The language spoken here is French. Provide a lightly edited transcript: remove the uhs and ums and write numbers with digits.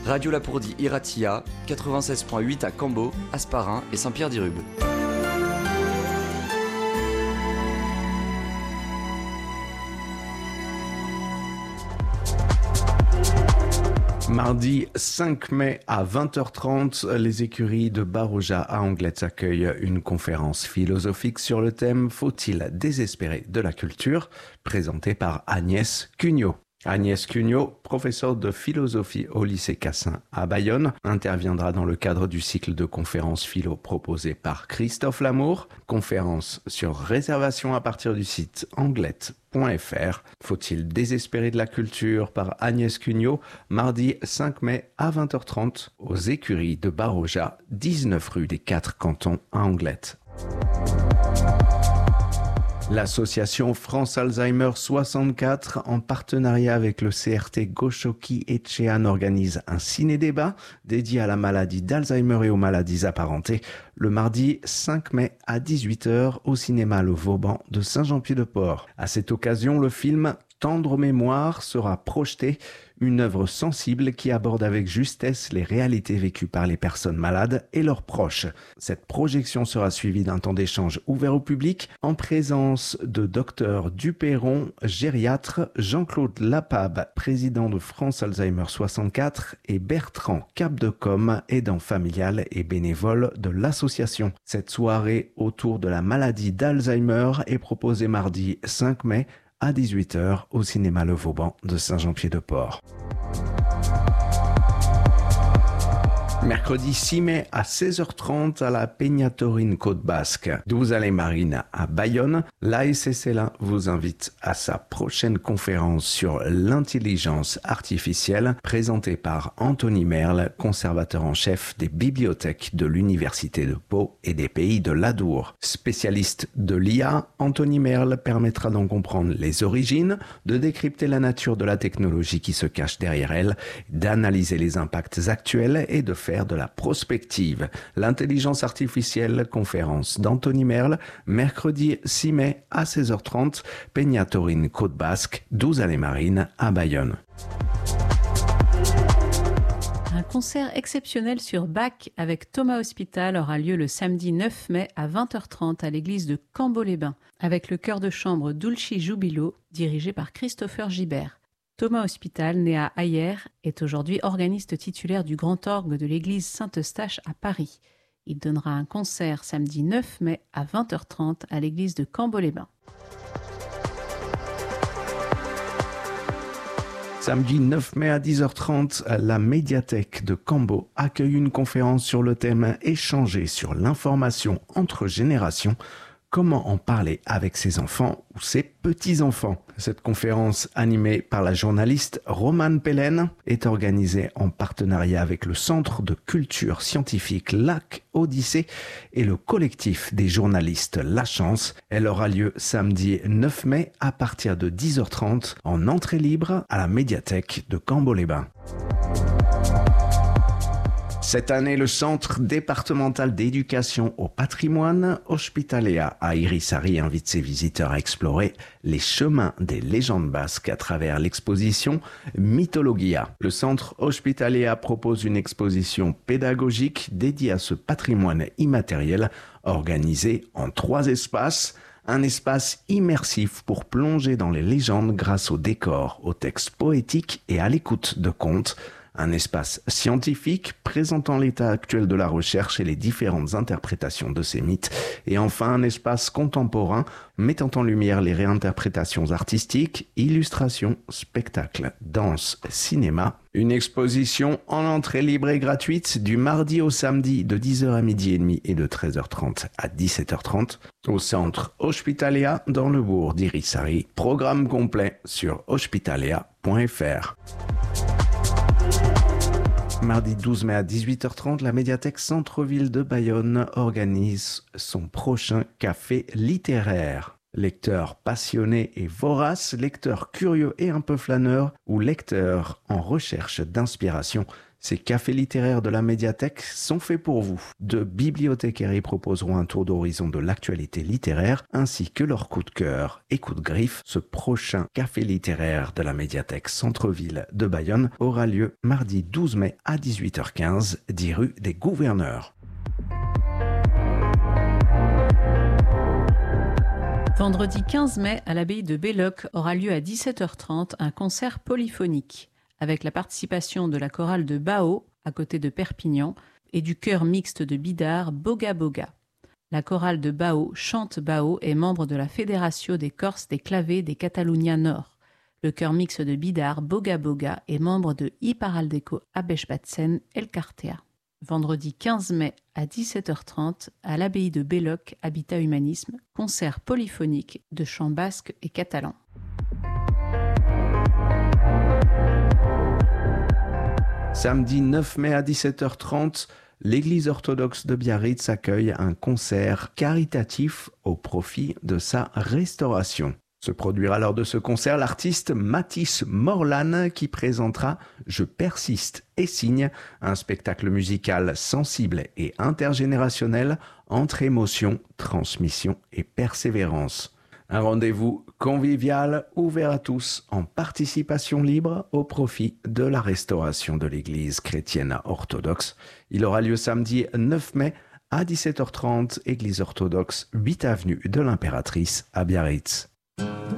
Radio Lapourdie Iratia, 96.8 à Cambo, Hasparren et Saint-Pierre-d'Irube. Mardi 5 mai à 20h30, les écuries de Baroja à Anglet accueillent une conférence philosophique sur le thème « Faut-il désespérer de la culture ?» présentée par Agnès Cugnot. Agnès Cugnot, professeure de philosophie au lycée Cassin à Bayonne, interviendra dans le cadre du cycle de conférences philo proposé par Christophe Lamour, conférence sur réservation à partir du site anglet.fr. Faut-il désespérer de la culture par Agnès Cugnot, mardi 5 mai à 20h30 aux écuries de Baroja, 19 rue des 4 Cantons à Anglet. L'association France Alzheimer 64, en partenariat avec le CRT Goshoki Etchean, organise un ciné-débat dédié à la maladie d'Alzheimer et aux maladies apparentées le mardi 5 mai à 18h au cinéma Le Vauban de Saint-Jean-Pied-de-Port. À cette occasion, le film Tendre mémoire sera projeté, une œuvre sensible qui aborde avec justesse les réalités vécues par les personnes malades et leurs proches. Cette projection sera suivie d'un temps d'échange ouvert au public en présence de Dr Duperron, gériatre, Jean-Claude Lapab, président de France Alzheimer 64 et Bertrand Capdecom, aidant familial et bénévole de l'association. Cette soirée autour de la maladie d'Alzheimer est proposée mardi 5 mai à 18h au cinéma Le Vauban de Saint-Jean-Pied-de-Port. Mercredi 6 mai à 16h30 à la Peña Torine Côte Basque, 12 allées Marine à Bayonne, l'ASSLA vous invite à sa prochaine conférence sur l'intelligence artificielle présentée par Anthony Merle, conservateur en chef des bibliothèques de l'Université de Pau et des Pays de l'Adour. Spécialiste de l'IA, Anthony Merle permettra d'en comprendre les origines, de décrypter la nature de la technologie qui se cache derrière elle, d'analyser les impacts actuels et de faire de la prospective. L'intelligence artificielle, conférence d'Anthony Merle, mercredi 6 mai à 16h30, Peña Torine Côte Basque, 12 allées Marine à Bayonne. Un concert exceptionnel sur Bach avec Thomas Hospital aura lieu le samedi 9 mai à 20h30 à l'église de Cambo-les-Bains, avec le chœur de chambre Dulci Jubilo, dirigé par Christopher Gibert. Thomas Hospital, né à Hyères, est aujourd'hui organiste titulaire du grand orgue de l'église Saint-Eustache à Paris. Il donnera un concert samedi 9 mai à 20h30 à l'église de Cambo-les-Bains. Samedi 9 mai à 10h30, la médiathèque de Cambo accueille une conférence sur le thème « Échanger sur l'information entre générations ». Comment en parler avec ses enfants ou ses petits-enfants. Cette conférence, animée par la journaliste Romane Pellen, est organisée en partenariat avec le Centre de culture scientifique Lac Odyssée et le collectif des journalistes La Chance. Elle aura lieu samedi 9 mai à partir de 10h30 en entrée libre à la médiathèque de Cambo-les-Bains. Cette année, le Centre départemental d'éducation au patrimoine Hospitaléa à Irisari invite ses visiteurs à explorer les chemins des légendes basques à travers l'exposition Mythologia. Le Centre Hospitaléa propose une exposition pédagogique dédiée à ce patrimoine immatériel organisé en 3 espaces. Un espace immersif pour plonger dans les légendes grâce aux décors, aux textes poétiques et à l'écoute de contes. Un espace scientifique présentant l'état actuel de la recherche et les différentes interprétations de ces mythes. Et enfin, un espace contemporain mettant en lumière les réinterprétations artistiques, illustrations, spectacles, danse, cinéma. Une exposition en entrée libre et gratuite du mardi au samedi de 10h à midi et demi et de 13h30 à 17h30 au centre Hospitaléa dans le bourg d'Irisari. Programme complet sur hospitaléa.fr. Mardi 12 mai à 18h30, la médiathèque Centre-Ville de Bayonne organise son prochain café littéraire. Lecteur passionné et vorace, lecteur curieux et un peu flâneur, ou lecteur en recherche d'inspiration, ces cafés littéraires de la médiathèque sont faits pour vous. Deux bibliothécaires y proposeront un tour d'horizon de l'actualité littéraire ainsi que leurs coups de cœur et coups de griffe. Ce prochain café littéraire de la médiathèque Centre-Ville de Bayonne aura lieu mardi 12 mai à 18h15, 10 rue des Gouverneurs. Vendredi 15 mai, à l'abbaye de Belloc aura lieu à 17h30 un concert polyphonique, avec la participation de la chorale de Bao, à côté de Perpignan, et du chœur mixte de Bidart, Boga Boga. La chorale de Bao, Chante Bao, est membre de la Fédération des Corses des Clavers des Catalunya Nord. Le chœur mixte de Bidart, Boga Boga, est membre de Iparaldeco Abesbatzen Elkartea. Vendredi 15 mai à 17h30, à l'abbaye de Belloc, Habitat Humanisme, concert polyphonique de chants basques et catalans. Samedi 9 mai à 17h30, l'Église orthodoxe de Biarritz accueille un concert caritatif au profit de sa restauration. Se produira lors de ce concert l'artiste Mathis Morlan qui présentera « Je persiste et signe », un spectacle musical sensible et intergénérationnel entre émotion, transmission et persévérance. Un rendez-vous convivial, ouvert à tous, en participation libre au profit de la restauration de l'Église chrétienne orthodoxe. Il aura lieu samedi 9 mai à 17h30, Église orthodoxe 8 avenue de l'Impératrice à Biarritz.